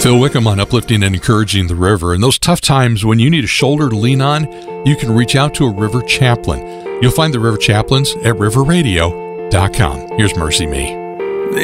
Phil Wickham on uplifting and encouraging the river. In those tough times when you need a shoulder to lean on, you can reach out to a river chaplain. You'll find the river chaplains at riverradio.com. Here's Mercy Me.